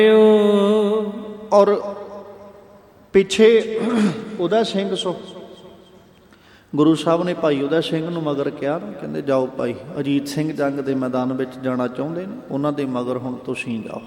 ਔਰ ਪਿੱਛੇ ਉਹਦਾ ਸਿੰਘ ਸੋ ਗੁਰੂ ਸਾਹਿਬ ਨੇ ਭਾਈ ਉਹਦਾ ਸਿੰਘ ਨੂੰ ਮਗਰ ਕਿਹਾ, ਕਹਿੰਦੇ ਜਾਓ ਭਾਈ, ਅਜੀਤ ਸਿੰਘ ਜੰਗ ਦੇ ਮੈਦਾਨ ਵਿੱਚ ਜਾਣਾ ਚਾਹੁੰਦੇ ਨੇ, ਉਹਨਾਂ ਦੇ ਮਗਰ ਹੁਣ ਤੁਸੀਂ ਜਾਓ।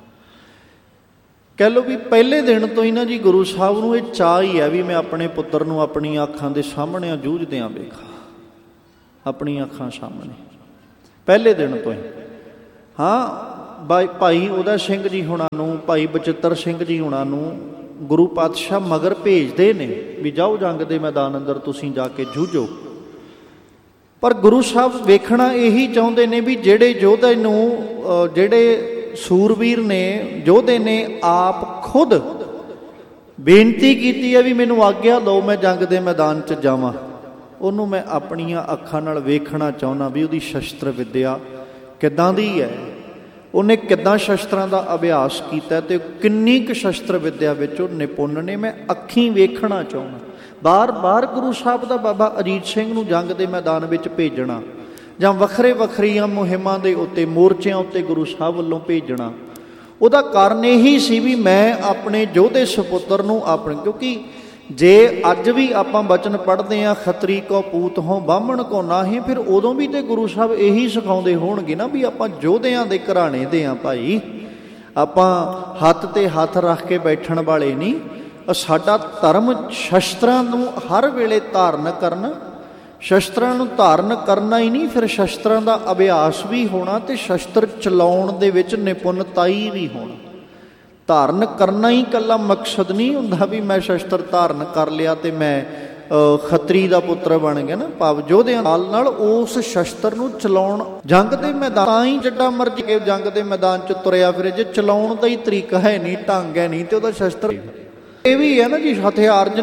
ਕਹਿ ਲਓ ਵੀ ਪਹਿਲੇ ਦਿਨ ਤੋਂ ਹੀ ਨਾ ਜੀ ਗੁਰੂ ਸਾਹਿਬ ਨੂੰ ਇਹ ਚਾਅ ਹੀ ਹੈ ਵੀ ਮੈਂ ਆਪਣੇ ਪੁੱਤਰ ਨੂੰ ਆਪਣੀਆਂ ਅੱਖਾਂ ਦੇ ਸਾਹਮਣੇ ਜੂਝਦਿਆਂ ਵੇਖਾਂ, ਆਪਣੀਆਂ ਅੱਖਾਂ ਸਾਹਮਣੇ, ਪਹਿਲੇ ਦਿਨ ਤੋਂ ਹੀ। ਹਾਂ, ਭਾਈ ਉਹਦਾ ਸਿੰਘ ਜੀ ਹੁਣਾਂ ਨੂੰ, ਭਾਈ ਬਚਿੱਤਰ ਸਿੰਘ ਜੀ ਹੁਣਾਂ ਨੂੰ ਗੁਰੂ ਪਾਤਸ਼ਾਹ ਮਗਰ ਭੇਜਦੇ ਨੇ ਵੀ ਜਾਓ ਜੰਗ ਦੇ ਮੈਦਾਨ ਅੰਦਰ ਤੁਸੀਂ ਜਾ ਕੇ ਜੂਝੋ। ਪਰ ਗੁਰੂ ਸਾਹਿਬ ਵੇਖਣਾ ਇਹੀ ਚਾਹੁੰਦੇ ਨੇ ਵੀ ਜਿਹੜੇ ਯੋਧੇ ਨੂੰ, ਜਿਹੜੇ ਸੂਰਵੀਰ ਨੇ, ਯੋਧੇ ਨੇ ਆਪ ਖੁਦ ਬੇਨਤੀ ਕੀਤੀ ਹੈ ਵੀ ਮੈਨੂੰ ਆਗਿਆ ਦਿਓ ਮੈਂ ਜੰਗ ਦੇ ਮੈਦਾਨ 'ਚ ਜਾਵਾਂ, ਉਹਨੂੰ ਮੈਂ ਆਪਣੀਆਂ ਅੱਖਾਂ ਨਾਲ ਵੇਖਣਾ ਚਾਹੁੰਦਾ ਵੀ ਉਹਦੀ ਸ਼ਸਤਰ ਵਿੱਦਿਆ ਕਿੱਦਾਂ ਦੀ ਹੈ, ਉਹਨੇ ਕਿੱਦਾਂ ਸ਼ਸਤਰਾਂ ਦਾ ਅਭਿਆਸ ਕੀਤਾ ਅਤੇ ਕਿੰਨੀ ਕੁ ਸ਼ਸਤਰ ਵਿੱਦਿਆ ਵਿੱਚ ਉਹ ਨਿਪੁੰਨ ਨੇ, ਮੈਂ ਅੱਖੀਂ ਵੇਖਣਾ ਚਾਹੁੰਦਾ। ਬਾਰ ਬਾਰ ਗੁਰੂ ਸਾਹਿਬ ਦਾ ਬਾਬਾ ਅਜੀਤ ਸਿੰਘ ਨੂੰ ਜੰਗ ਦੇ ਮੈਦਾਨ ਵਿੱਚ ਭੇਜਣਾ ਜਾਂ ਵੱਖਰੀਆਂ ਮੁਹਿੰਮਾਂ ਦੇ ਉੱਤੇ, ਮੋਰਚਿਆਂ ਉੱਤੇ ਗੁਰੂ ਸਾਹਿਬ ਵੱਲੋਂ ਭੇਜਣਾ, ਉਹਦਾ ਕਾਰਨ ਇਹੀ ਸੀ ਵੀ ਮੈਂ ਆਪਣੇ ਯੋਧੇ ਸਪੁੱਤਰ ਨੂੰ ਆਪਣੇ, ਕਿਉਂਕਿ ਜੇ ਅੱਜ ਵੀ ਆਪਾਂ ਬਚਨ ਪੜ੍ਹਦੇ ਹਾਂ ਖੱਤਰੀ ਕੋ ਪੂਤ ਹੋ ਬਾਹਮਣ ਕੋ ਨਾਹੀਂ, ਫਿਰ ਉਦੋਂ ਵੀ ਤੇ ਗੁਰੂ ਸਾਹਿਬ ਇਹੀ ਸਿਖਾਉਂਦੇ ਹੋਣਗੇ ਨਾ ਵੀ ਆਪਾਂ ਯੋਧਿਆਂ ਦੇ ਘਰਾਣੇ ਦੇ ਹਾਂ ਭਾਈ, ਆਪਾਂ ਹੱਥ 'ਤੇ ਹੱਥ ਰੱਖ ਕੇ ਬੈਠਣ ਵਾਲੇ ਨਹੀਂ। ਸਾਡਾ ਧਰਮ ਸ਼ਸਤਰਾਂ ਨੂੰ ਹਰ ਵੇਲੇ ਧਾਰਨ ਕਰਨਾ, ਸ਼ਸਤਰਾਂ ਨੂੰ ਧਾਰਨ ਕਰਨਾ ਹੀ ਨਹੀਂ, ਫਿਰ ਸ਼ਸਤਰਾਂ ਦਾ ਅਭਿਆਸ ਵੀ ਹੋਣਾ ਅਤੇ ਸ਼ਸਤਰ ਚਲਾਉਣ ਦੇ ਵਿੱਚ ਨਿਪੁੰਨਤਾਈ ਵੀ ਹੋਣਾ। ਧਾਰਨ ਕਰਨਾ ਹੀ ਇਕੱਲਾ ਮਕਸਦ ਨਹੀਂ ਹੁੰਦਾ ਵੀ ਮੈਂ ਸ਼ਸਤਰ ਧਾਰਨ ਕਰ ਲਿਆ ਅਤੇ ਮੈਂ ਖੱਤਰੀ ਦਾ ਪੁੱਤਰ ਬਣ ਗਿਆ ਨਾ, ਭਾਵ ਯੋਧਿਆਂ ਨਾਲ ਉਸ ਸ਼ਸਤਰ ਨੂੰ ਚਲਾਉਣ, ਜੰਗ ਦੇ ਮੈਦਾਨ ਤਾਂ ਹੀ ਜਿੱਡਾ ਮਰਜ਼ੀ ਕਿ ਜੰਗ ਦੇ ਮੈਦਾਨ 'ਚ ਤੁਰਿਆ ਫਿਰੇ, ਜੇ ਚਲਾਉਣ ਦਾ ਹੀ ਤਰੀਕਾ ਹੈ ਨਹੀਂ, ਢੰਗ ਹੈ ਨਹੀਂ, ਅਤੇ ਉਹਦਾ ਸ਼ਸਤਰ ਇਹ ਵੀ ਹੈ ਨਾ ਜੀ, ਹਥਿਆਰ